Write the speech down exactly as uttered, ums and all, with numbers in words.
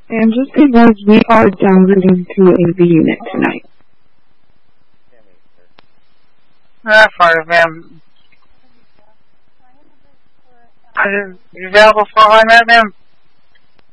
And just because we are downloading to a V unit tonight. That's fine, ma'am. Is it available for on that, ma'am?